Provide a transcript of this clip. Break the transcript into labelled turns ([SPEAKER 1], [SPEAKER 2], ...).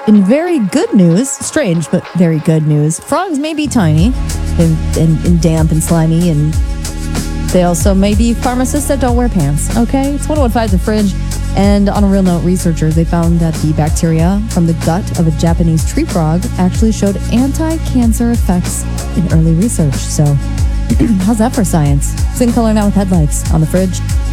[SPEAKER 1] In very good news, strange but very good news, frogs may be tiny and damp and slimy, and they also may be pharmacists that don't wear pants, okay? It's 101.5 The Fridge. And on a real note, researchers, they found that the bacteria from the gut of a Japanese tree frog actually showed anti-cancer effects in early research. So how's that for science? It's In Color Now with Headlights on The Fridge.